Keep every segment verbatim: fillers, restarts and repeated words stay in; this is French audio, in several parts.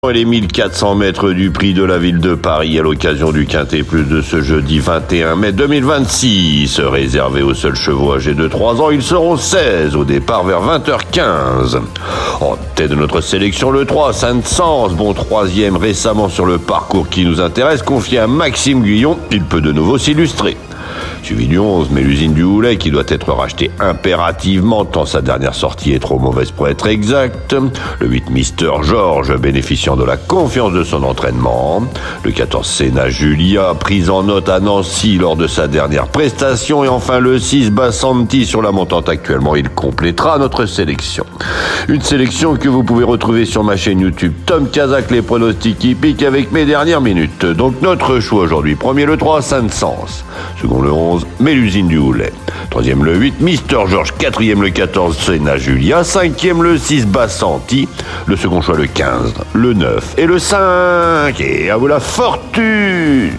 Et les mille quatre cents mètres du prix de la ville de Paris à l'occasion du Quintet Plus de ce jeudi vingt et un mai deux mille vingt-six. Réservé aux seuls chevaux âgés de trois ans, ils seront seize au départ vers vingt heures quinze. En tête de notre sélection, le trois, Saint-Saëns, bon troisième récemment sur le parcours qui nous intéresse, confié à Maxime Guyon, il peut de nouveau s'illustrer. Suivi du onze, mais l'usine du Houlet qui doit être rachetée impérativement tant sa dernière sortie est trop mauvaise pour être exacte. Le huit, Mister George, bénéficiant de la confiance de son entraînement. Le quatorze, Senna Julia, prise en note à Nancy lors de sa dernière prestation. Et enfin le six, Bassanti sur la montante actuellement. Il complétera notre sélection. Une sélection que vous pouvez retrouver sur ma chaîne YouTube Tom Kazak, les pronostics hippiques avec mes dernières minutes. Donc notre choix aujourd'hui. Premier le trois, Saint-Saëns. Second le onze, Mélusine du Houlet. Troisième le huit, Mister George. Quatrième le quatorze, Senna Julia. Cinquième le six, Bassanti. Le second choix le quinze, le neuf et le cinq. Et à vous la fortune!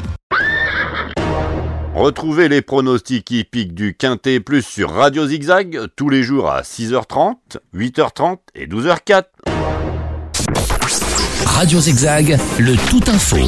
Retrouvez les pronostics hippiques du Quintet Plus sur Radio Zigzag tous les jours à six heures trente, huit heures trente et douze heures quatre. Radio Zigzag, le tout info.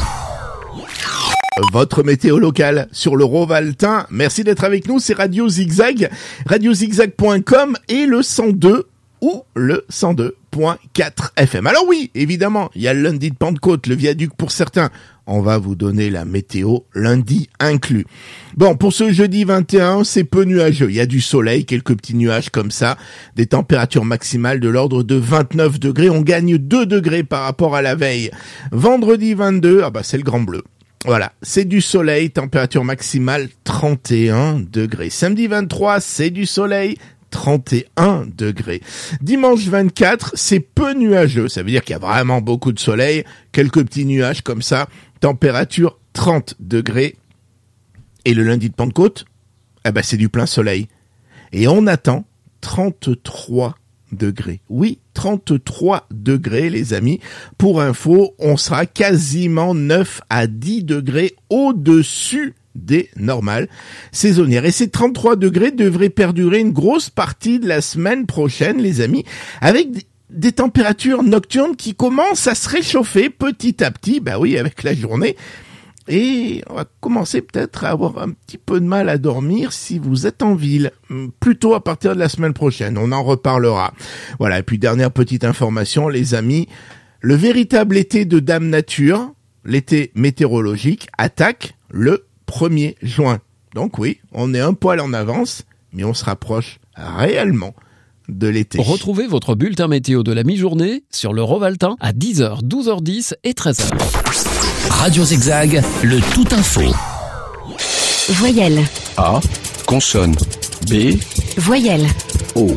Votre météo locale sur le Rovaltin. Merci d'être avec nous, c'est Radio Zigzag, radio zigzag point com et le cent deux ou le cent deux point quatre F M. Alors oui, évidemment, il y a le lundi de Pentecôte, le viaduc pour certains. On va vous donner la météo lundi inclus. Bon, pour ce jeudi vingt et un, c'est peu nuageux. Il y a du soleil, quelques petits nuages comme ça, des températures maximales de l'ordre de vingt-neuf degrés. On gagne deux degrés par rapport à la veille. Vendredi vingt-deux, ah bah c'est le grand bleu. Voilà, c'est du soleil, température maximale trente et un degrés. Samedi vingt-trois, c'est du soleil, trente et un degrés. Dimanche vingt-quatre, c'est peu nuageux, ça veut dire qu'il y a vraiment beaucoup de soleil, quelques petits nuages comme ça, température trente degrés. Et le lundi de Pentecôte, eh ben c'est du plein soleil. Et on attend trente-trois degrés. Oui, trente-trois degrés, les amis. Pour info, on sera quasiment neuf à dix degrés au-dessus des normales saisonnières. Et ces trente-trois degrés devraient perdurer une grosse partie de la semaine prochaine, les amis, avec des températures nocturnes qui commencent à se réchauffer petit à petit, bah oui, avec la journée. Et on va commencer peut-être à avoir un petit peu de mal à dormir si vous êtes en ville, plutôt à partir de la semaine prochaine, on en reparlera. Voilà, et puis dernière petite information, les amis, le véritable été de Dame Nature, l'été météorologique, attaque le premier juin. Donc oui, on est un poil en avance, mais on se rapproche réellement de l'été. Retrouvez votre bulletin météo de la mi-journée sur le Rovaltin à dix heures, douze heures dix et treize heures. Radio Zigzag, le tout info. Voyelle. A. Consonne. B. Voyelle. O.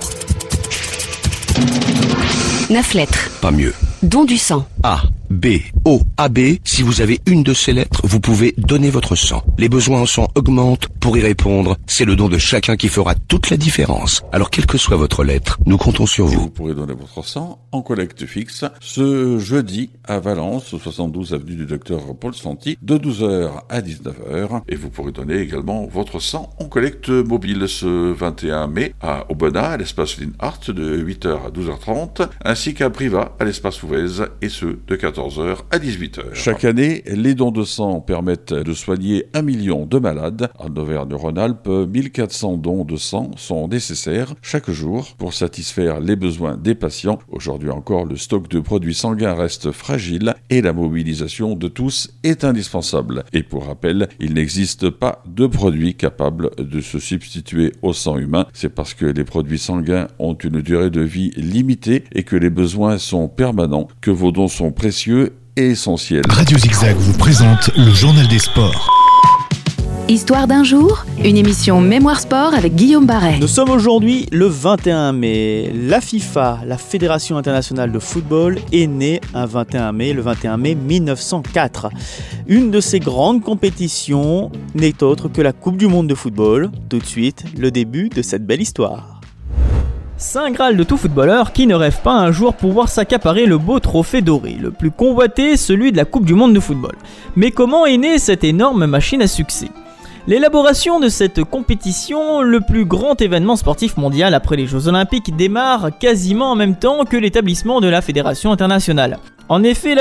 Neuf lettres. Pas mieux. Don du sang. A, B, O, A, B. Si vous avez une de ces lettres, vous pouvez donner votre sang. Les besoins en sang augmentent. Pour y répondre, c'est le don de chacun qui fera toute la différence. Alors, quelle que soit votre lettre, nous comptons sur vous. Vous pourrez donner votre sang en collecte fixe ce jeudi à Valence, au soixante-douze avenue du Docteur Paul Santi, de douze heures à dix-neuf heures. Et vous pourrez donner également votre sang en collecte mobile ce vingt et un mai à Aubenas, à l'espace Linhart, de huit heures à douze heures trente, ainsi qu'à Privas, à l'espace Ouvez, et ce, de quatorze heures à dix-huit heures. Chaque année, les dons de sang permettent de soigner un million de malades. En Auvergne-Rhône-Alpes, mille quatre cents dons de sang sont nécessaires chaque jour pour satisfaire les besoins des patients. Aujourd'hui encore, le stock de produits sanguins reste fragile et la mobilisation de tous est indispensable. Et pour rappel, il n'existe pas de produit capable de se substituer au sang humain. C'est parce que les produits sanguins ont une durée de vie limitée et que les besoins sont permanents que vos dons sont précieux et essentiels. Radio Zigzag vous présente le journal des sports. Histoire d'un jour, une émission Mémoire Sport avec Guillaume Barret. Nous sommes aujourd'hui le vingt et un mai. La FIFA, la Fédération internationale de football, est née un vingt et un mai, le vingt et un mai mille neuf cent quatre. Une de ces grandes compétitions n'est autre que la Coupe du monde de football. Tout de suite, le début de cette belle histoire. Saint Graal de tout footballeur qui ne rêve pas un jour pouvoir s'accaparer le beau trophée doré, le plus convoité, celui de la Coupe du monde de football. Mais comment est née cette énorme machine à succès ? L'élaboration de cette compétition, le plus grand événement sportif mondial après les Jeux Olympiques, démarre quasiment en même temps que l'établissement de la Fédération internationale. En effet, la